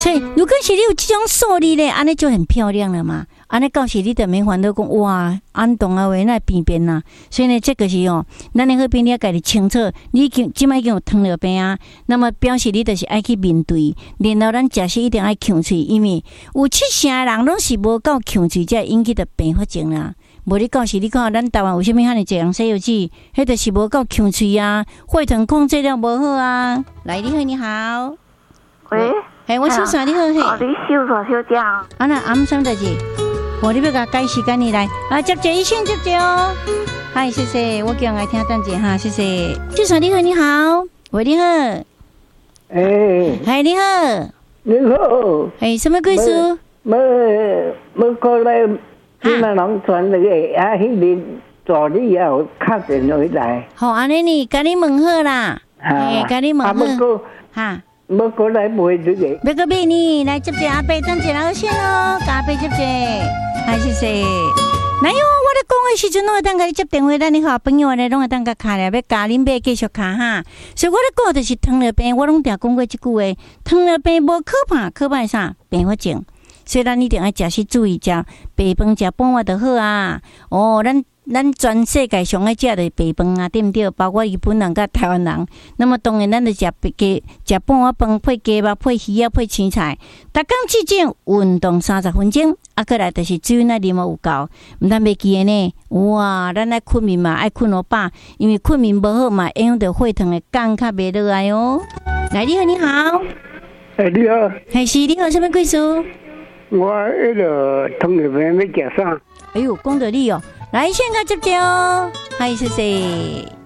所以如果是你有这种素丽咧，安尼就很漂亮了嘛。安尼到时你就免烦恼讲哇，安动啊话那便便呐。所以呢，这个是哦，咱的好朋友家己清楚，你即摆已经有糖尿病啊，那么表示你就是爱去面对，然后咱食食一定爱呛嘴，因为有70%的人拢是无够呛嘴，才引起的并发症啦。无你到时你看咱台湾为什么遐尼侪人洗油脂，迄就是无够呛嘴啊，血糖控制了无好啊。来，你好，你好， 喂， 嘿，我小啥你好嘿， 你小啥小姐？ 啊那暗啥代志？我你要甲改时间你来啊，接一先接哦。嗨，谢谢，我叫来听等者哈，谢谢。小啥你好，你好，喂，你好，嗨，你好， 你好， 什么故事？ 要过来，你那农村那个啊，迄边助理也有敲电话来。 好，安尼你，甲你问好啦，甲你问好，哈。 要过来买这个， 要过买呢，来接阿伯，等一下先咯，阿伯接，嗨，谢谢。来哟，我咧讲的时阵，拢会当甲你接电话，咱你好朋友咧，拢会当甲卡咧，要加恁爸继续卡哈。所以我咧讲就是糖尿病，我拢定讲过即句话，糖尿病无可怕，可怕啥？并发症。所以咱一定要食注意食白饭，食半碗就好啊。哦，咱全世界上爱食的白饭啊，对毋对？包括日本人甲台湾人。那么当然，咱就食半碗饭，配鸡肉，配鱼啊，配青菜。逐工之前运动30分钟，啊，过来就是水那啉有够，毋通袂记的呢。哇，咱爱困眠嘛，爱困好饱，因为困眠无好嘛，影响到血糖的降较袂落来哦。来，你好，你好， 你好， 还是你好，什么故事？ 我迄个糖尿病要食啥？ 哎呦，讲到你哦。来，先甲接哦，嗨，谢谢。